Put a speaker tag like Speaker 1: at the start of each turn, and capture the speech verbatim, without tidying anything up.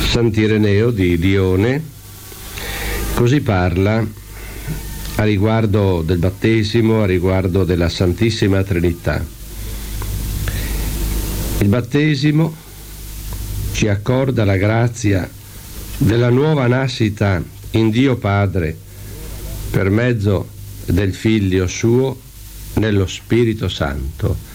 Speaker 1: Sant'Ireneo di Lione così parla a riguardo del battesimo, a riguardo della Santissima Trinità. Il battesimo ci accorda la grazia della nuova nascita in Dio Padre per mezzo del Figlio suo nello Spirito Santo.